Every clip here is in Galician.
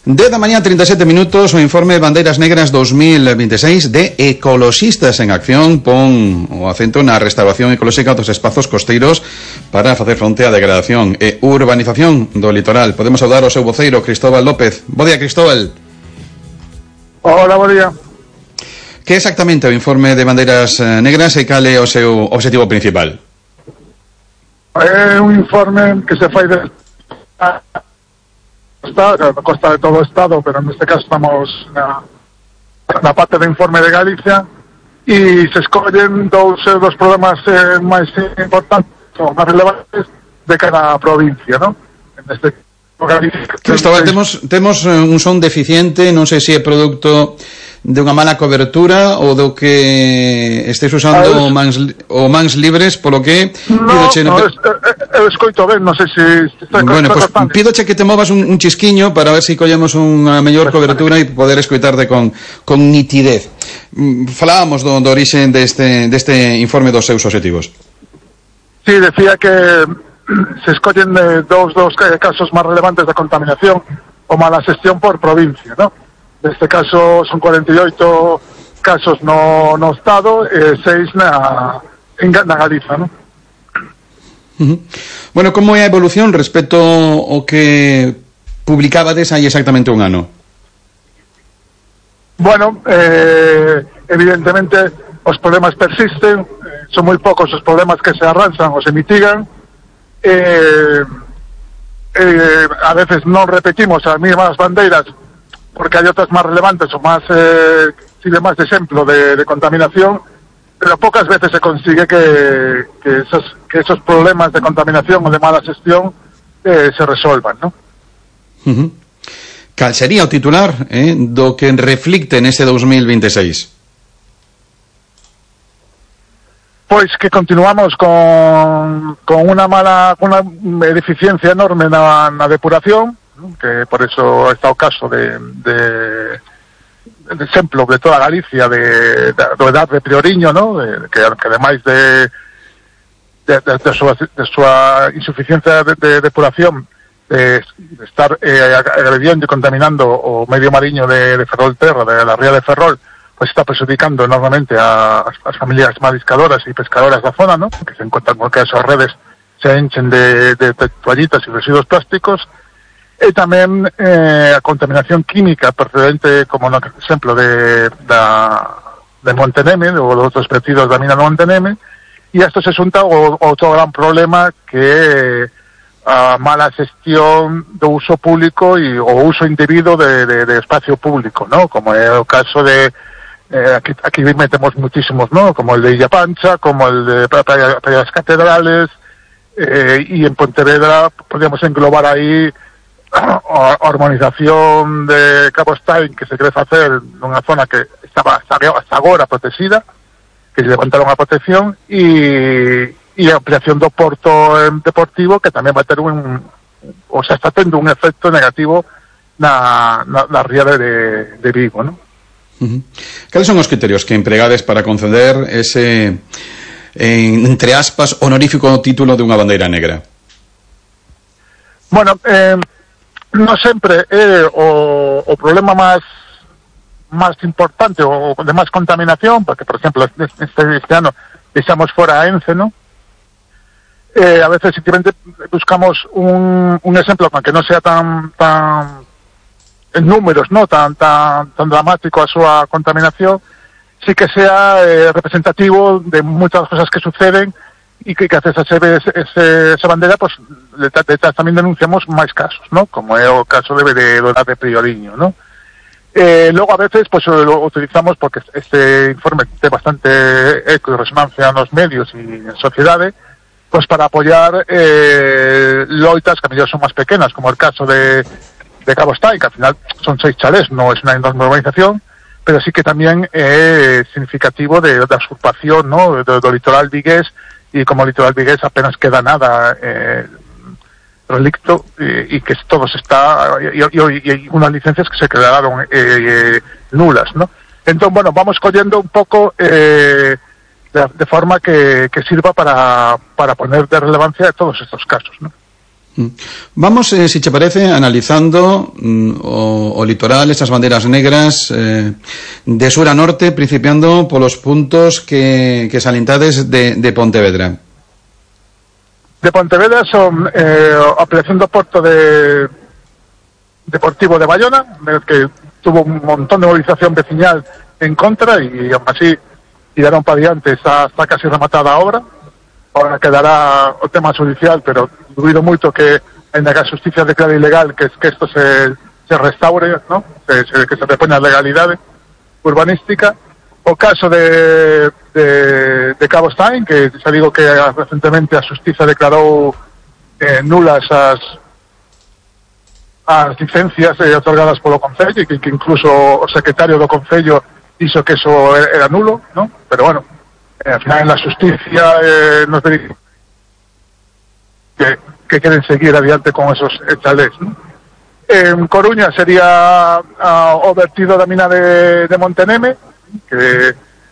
10 da mañá, 37 minutos, o informe Bandeiras Negras 2026 de Ecoloxistas en Acción pon o acento na restauración ecolóxica dos espazos costeiros para facer fronte á degradación e urbanización do litoral. Podemos saudar o seu voceiro, Cristóbal López. Bo día, Cristóbal. Hola, bo día. Que exactamente o informe de Bandeiras Negras e cal é o seu objetivo principal? É un informe que se fai de costa de todo o Estado, pero neste caso estamos na parte do informe de Galicia, e se escollen dos problemas máis importantes ou máis relevantes de cada provincia, non? Neste Cristóbal, temos un son deficiente, non sei se é producto de unha mala cobertura ou do que estés usando mans libres, polo que eu escoito ben, non sei se bueno, pues pídoche que te movas un chisquiño para ver se collemos unha mellor cobertura e poder escoitarte con nitidez. Falábamos do orixe deste informe dos seus objetivos. Sí, decía que se escollen dos casos máis relevantes de contaminación ou mala xestión por provincia, ¿no? Neste caso son 48 casos no Estado e 6 na Galiza, ¿no? Bueno, como é a evolución respecto ao que publicabades hai exactamente un ano? Bueno, evidentemente os problemas persisten, son moi poucos os problemas que se arranxan ou se mitigan, a veces non repetimos as mesmas bandeiras porque hai outras máis relevantes ou máis sirve máis de exemplo de contaminación, pero pocas veces se consigue que esos problemas de contaminación ou de mala xestión se resolvan, ¿no? Cal sería o titular do que reflicte neste 2026? Pois que continuamos con unha deficiencia enorme na depuración, que por eso está o caso de exemplo de toda Galicia do edad de Prioriño, ¿no? Que ademais de súa insuficiencia de depuración, de estar agrediendo e contaminando o medio mariño de Ferrolterra, de la ría de Ferrol, pues está perjudicando enormemente a as familias mariscadoras e pescadoras da zona, ¿no? Que se encuentran con que esas redes se enchen de toallitas e residuos plásticos. E tamén a contaminación química procedente, como no exemplo de Monteneme, ou dos outros vertidos da mina de Monteneme, e isto se xunta outro gran problema que a mala xestión do uso público e o uso indebido de espacio público, ¿no? Como é o caso de aquí metemos muchísimos, ¿no? Como el de Illa Pancha, como el de Playas Catedrales, y en Pontevedra podríamos englobar aí a urbanización de Cabo Stein, que se quere facer nunha zona que estaba hasta agora protegida, que se levantaron a protección, e a ampliación do porto deportivo, que tamén vai ter está tendo un efecto negativo na ría de Vigo, ¿no? Cales son os criterios que empregades para conceder ese, entre aspas, honorífico título de unha bandeira negra? Bueno, non sempre é o problema máis importante ou de máis contaminación, porque, por exemplo, este ano deixamos fora a Ence, ¿no? A veces simplemente buscamos un exemplo con que non sea tan en números, ¿no? tan dramático a súa contaminación, sí que sea representativo de muchas cosas que suceden, y que gracias a esa bandera, pues detrás tamén denunciamos máis casos, ¿no? Como é o caso de Prioriño, ¿no? Luego a veces pues lo utilizamos porque este informe tiene bastante eco y resonancia nos medios y en sociedade, pues para apoyar loitas que a mellor son máis pequenas, como el caso de Cabo Stein, que al final son 6 chalés, no es una enorme urbanización, pero sí que tamén é significativo de la usurpación, ¿no? do litoral vigués, y como litoral vigués apenas queda nada relicto, y que todo se está, y unas licencias que se quedaron nulas, ¿no? Entonces, bueno, vamos cogiendo un poco de forma que sirva para poner de relevancia todos estos casos, ¿no? Vamos, si te parece, analizando o litoral, estas banderas negras de sur a norte, principiando por los puntos que salientades de Pontevedra. De Pontevedra son Operación do Porto Deportivo de Bayona, que tuvo un montón de movilización veciñal en contra y aún así tiraron para adiante, está casi rematada a obra. Ahora quedará o tema judicial, pero dubido moito que ainda que a xustiza declare ilegal que isto se restaure, ¿no? que se repoña a legalidade urbanística. O caso de Cabo Stein, que xa digo que recentemente a xustiza declarou nulas as licencias otorgadas polo Concello, e que incluso o secretario do Concello dixo que eso era nulo, ¿no? Pero bueno, al final en la justicia nos dicen que quieren seguir adiante con esos chalés, ¿no? En Coruña sería o vertido da mina de Monteneme, que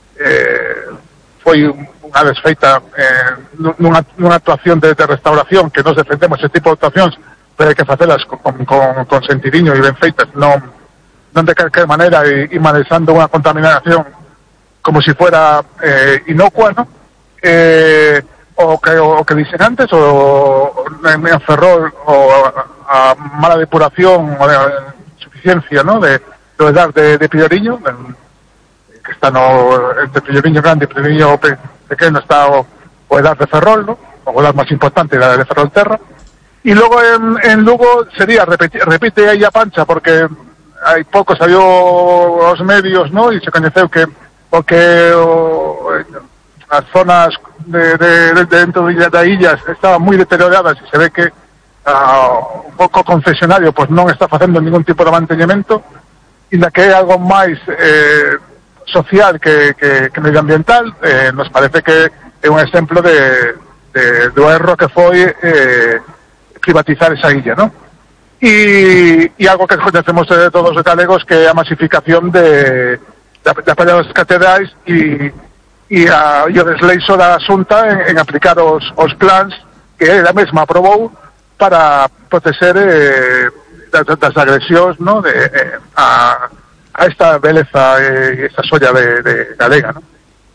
foi unha desfeita nunha actuación de restauración, que nos defendemos ese tipo de actuacións, pero hai que facelas con sentidiño e ben feitas, non de calquer maneira e manejando unha contaminación como si fuera inocua, ¿no? O que dicen antes, o en Ferrol, o a mala depuración o a insuficiencia, ¿no? de edad de Pilloriño, que está entre Pilloriño grande e Pilloriño pequeno está o edad de Ferrol, ¿no? O edad máis importante, la de Ferrol Terra. E logo en Lugo sería, repite aí a pancha, porque hai pouco salió aos medios, ¿no? E se coñeceu que as zonas de dentro da illas estaban moi deterioradas e se ve que un pouco o concesionario pues non está facendo ningún tipo de manteñemento, e na que é algo máis social que medioambiental. Nos parece que é un exemplo do erro que foi privatizar esa illa, ¿no? E algo que conhecemos todos os galegos, que é a masificación da Praia das Catedrais e o desleixo da Xunta en aplicar os plans que ela mesma aprobou para proteger das agresións, ¿no? a esta beleza e esta solla de galega, ¿no?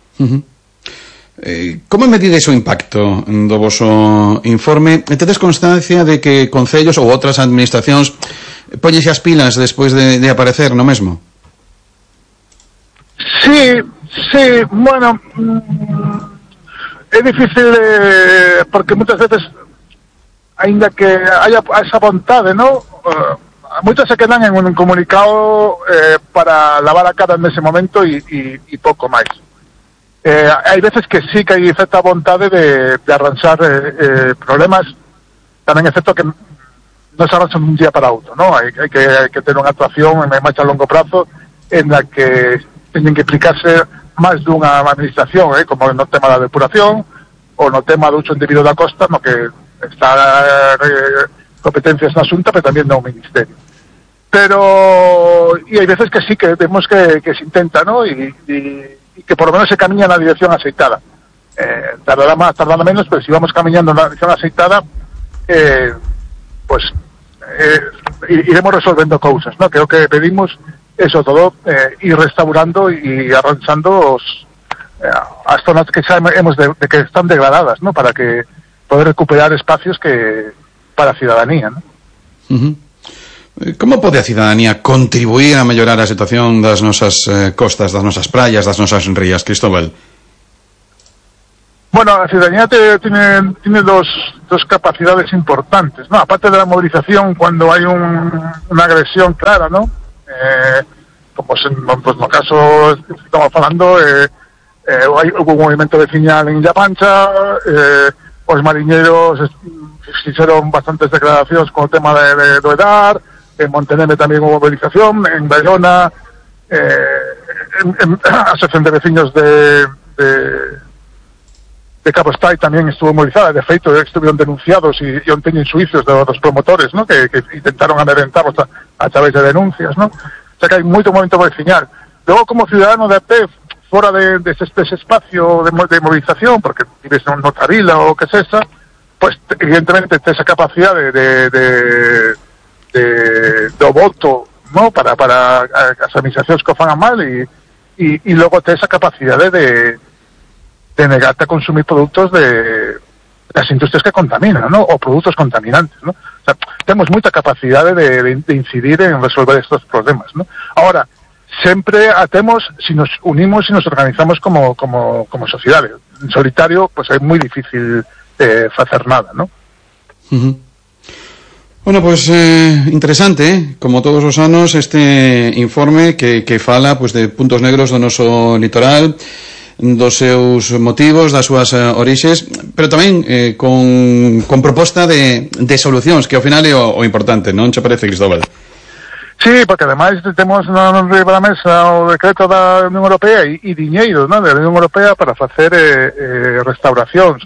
Como medides o impacto do voso informe? Tedes constancia de que concellos ou outras administracións poñese as pilas despois de aparecer no mesmo? Sí, bueno, é difícil porque moitas veces, aínda que haya esa vontade, ¿no? Moitos se quedan en un comunicado para lavar a cara nese momento e pouco máis. Hai veces que sí que hai certa vontade de arranxar problemas. Tamén é certo que non se arranxan un día para outro, ¿no? Hai que ter unha actuación en máis a longo prazo en la que teñen que implicarse máis dunha administración, como no tema da depuración ou no tema do uso indebido da costa, no que está competencias na Xunta, pero tamén no Ministerio. Pero e hai veces que sí que vemos que se intenta, ¿no? E que por lo menos se camiña na dirección aceitada. Tardará máis, tardará menos, pero si vamos camiñando na dirección aceitada, pues iremos resolvendo cousas, ¿no? Creo que pedimos eso todo, ir restaurando y arranchando as zonas que xa hemos de que están degradadas, ¿no? Para que poder recuperar espacios que para a ciudadanía, ¿no? Como pode a ciudadanía contribuir a mellorar a situación das nosas costas, das nosas praias, das nosas rías, Cristóbal? Bueno, la ciudadanía tiene dos capacidades importantes, ¿no? Aparte de la movilización cuando hay una agresión clara, ¿no? Como pues no caso estamos falando, hubo un movimento veciñal en Illa Pancha, os mariñeiros fixeron bastantes declaracións con o tema do EDAR, en Monteneme tamén hubo movilización, en Bayona, a Asociación de Veciños de Cabo Stein tamén estuvo movilizada. De feito, estuvieron denunciados e teñen suicios dos promotores, ¿no? que intentaron amedrentarlos a través de denuncias, ¿no? O sea que hai moito movimento veciñal. Logo, como ciudadano de AP, fora de ese espacio de movilización, porque vives en Notarila ou que sesa, pues evidentemente esa capacidad de voto, ¿no? para as administracións que o fan mal e logo esa capacidade de negarte a consumir produtos das industrias que contaminan, ¿no? O produtos contaminantes, ¿no? O sea, temos moita capacidade de incidir en resolver estos problemas, ¿no? Ahora, sempre temos, si nos unimos y nos organizamos como sociedade. En solitario, pues é moi difícil facer nada, ¿no? Uh-huh. Bueno, pues interesante, como todos os anos, este informe que fala pues de puntos negros do noso litoral, dos seus motivos, das súas orixes, pero tamén con proposta de solucións, que ao final é o importante, non che parece, Cristóbal? Sí, porque ademais temos na riba da mesa o decreto da Unión Europea e diñeiro, ¿no? Da Unión Europea para facer restauracións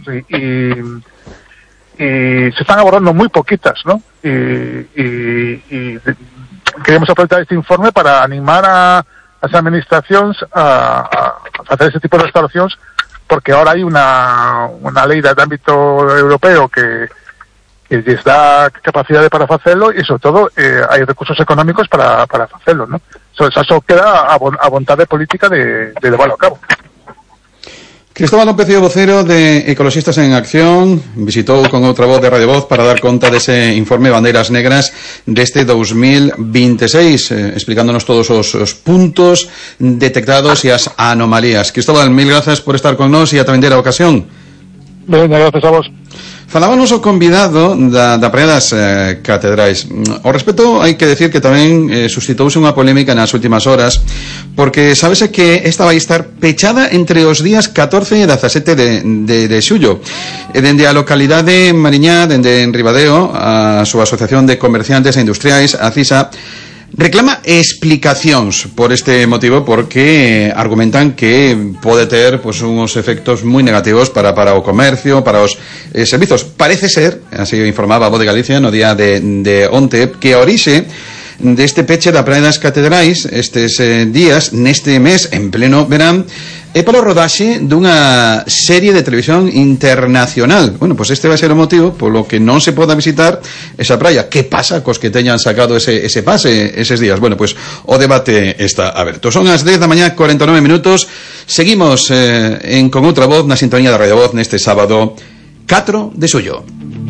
e se están abordando moi poquitas, ¿no? E queremos aproveitar este informe para animar as administracións a facer ese tipo de restauracións, porque ahora hai unha lei de ámbito europeo que lles dá capacidade para facelo e, sobre todo, hai recursos económicos para facelo, ¿no? Só queda a vontade política de levarlo a cabo. Cristóbal López, vocero de Ecoloxistas en Acción, visitou con outra voz de Radio Voz para dar conta dese informe Bandeiras Negras deste 2026, explicándonos todos os puntos detectados e as anomalías. Cristóbal, mil grazas por estar con nós e a atender a ocasión. Ben, gracias a vos. Falábanos o convidado da Praia das Catedrais. Ao respecto, hai que decir que tamén suscitouse unha polémica nas últimas horas, porque sábese que esta vai estar pechada entre os días 14 e 17 de xullo. Dende a localidade Mariñá, dende en Ribadeo, a súa Asociación de Comerciantes e Industriais, a CISA, reclama explicacións por este motivo, porque argumentan que pode ter pues uns efectos moi negativos para o comercio, para os servizos. Parece ser, así informaba a Voz de Galicia no día de onte, que a orixe deste peche da Praia das Catedrais estes días, neste mes, en pleno verán, é para o rodaxe dunha serie de televisión internacional. Bueno, pues este vai ser o motivo polo que non se poda visitar esa praia. Que pasa cos que teñan sacado ese pase eses días? Bueno, pues o debate está aberto. Son as 10 da mañá, 49 minutos. Seguimos con outra voz na sintonía da Radio Voz neste sábado 4 de xullo.